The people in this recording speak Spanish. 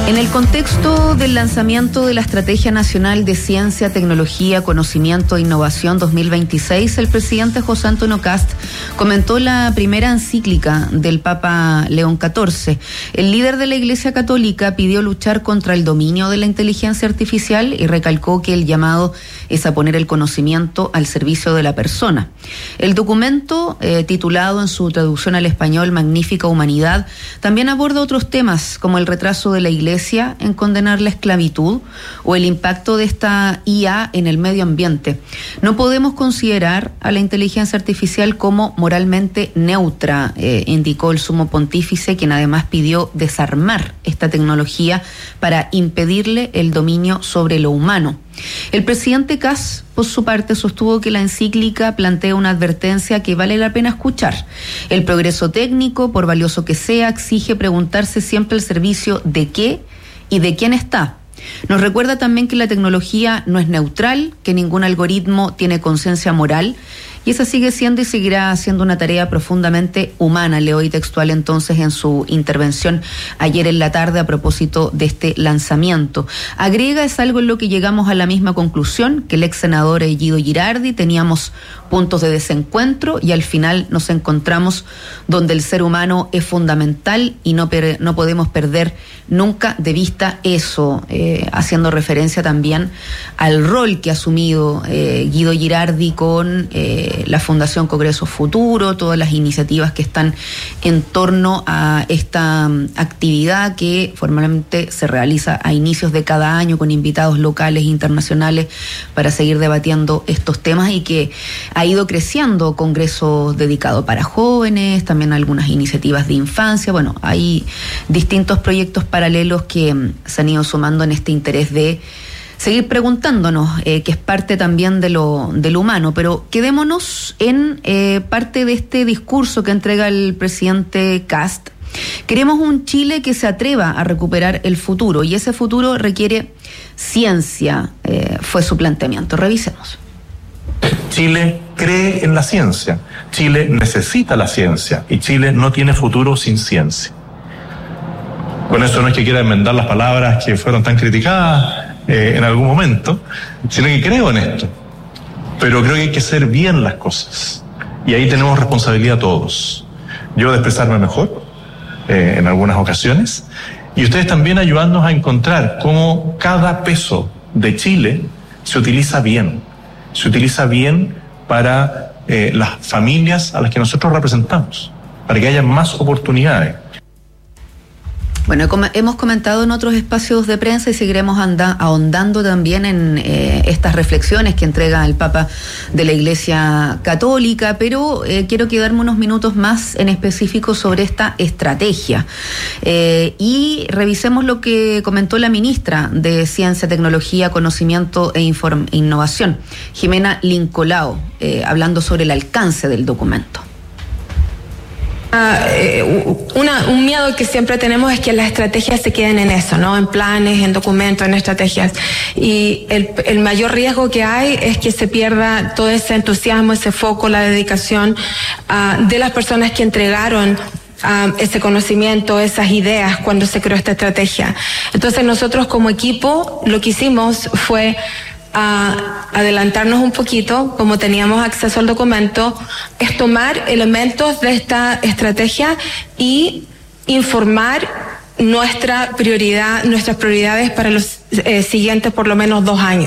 En el contexto del lanzamiento de la Estrategia Nacional de Ciencia, Tecnología, Conocimiento e Innovación 2026, el presidente José Antonio Kast comentó la primera encíclica del Papa León XIV. El líder de la Iglesia Católica pidió luchar contra el dominio de la inteligencia artificial y recalcó que el llamado es a poner el conocimiento al servicio de la persona. El documento, titulado en su traducción al español Magnífica Humanidad, también aborda otros temas como el retraso de la Iglesia en condenar la esclavitud o el impacto de esta IA en el medio ambiente. No podemos considerar a la inteligencia artificial como moralmente neutra, indicó el sumo pontífice, quien además pidió desarmar esta tecnología para impedirle el dominio sobre lo humano. El presidente Kast, por su parte, sostuvo que la encíclica plantea una advertencia que vale la pena escuchar. El progreso técnico, por valioso que sea, exige preguntarse siempre el servicio de qué y de quién está. Nos recuerda también que la tecnología no es neutral, que ningún algoritmo tiene conciencia moral, y esa sigue siendo y seguirá siendo una tarea profundamente humana. Leo hoy textual entonces en su intervención ayer en la tarde a propósito de este lanzamiento. Agrega, es algo en lo que llegamos a la misma conclusión, que el ex senador Guido Girardi teníamos puntos de desencuentro y al final nos encontramos donde el ser humano es fundamental y no podemos perder nunca de vista eso, haciendo referencia también al rol que ha asumido Guido Girardi con la Fundación Congreso Futuro, todas las iniciativas que están en torno a esta actividad que formalmente se realiza a inicios de cada año con invitados locales e internacionales para seguir debatiendo estos temas, y que ha ido creciendo congresos dedicados para jóvenes, también algunas iniciativas de infancia. Bueno, hay distintos proyectos paralelos que se han ido sumando en este interés de seguir preguntándonos, que es parte también de lo humano. Pero quedémonos en parte de este discurso que entrega el presidente Kast. Queremos un Chile que se atreva a recuperar el futuro, y ese futuro requiere ciencia, fue su planteamiento. Revisemos. Chile cree en la ciencia, Chile necesita la ciencia, y Chile no tiene futuro sin ciencia. Con eso no es que quiera enmendar las palabras que fueron tan criticadas en algún momento, sino que creo en esto. Pero creo que hay que hacer bien las cosas, y ahí tenemos responsabilidad todos. Yo de expresarme mejor en algunas ocasiones, y ustedes también ayudándonos a encontrar cómo cada peso de Chile se utiliza bien para las familias a las que nosotros representamos, para que haya más oportunidades. Bueno, hemos comentado en otros espacios de prensa y seguiremos ahondando también en estas reflexiones que entrega el Papa de la Iglesia Católica, pero quiero quedarme unos minutos más en específico sobre esta estrategia. Y revisemos lo que comentó la ministra de Ciencia, Tecnología, Conocimiento e Innovación, Jimena Lincolao, hablando sobre el alcance del documento. Un miedo que siempre tenemos es que las estrategias se queden en eso, ¿no? En planes, en documentos, en estrategias. Y el mayor riesgo que hay es que se pierda todo ese entusiasmo, ese foco, la dedicación de las personas que entregaron ese conocimiento, esas ideas cuando se creó esta estrategia. Entonces nosotros como equipo lo que hicimos fue adelantarnos un poquito, como teníamos acceso al documento, es tomar elementos de esta estrategia y informar nuestras prioridades para los siguientes por lo menos 2 años.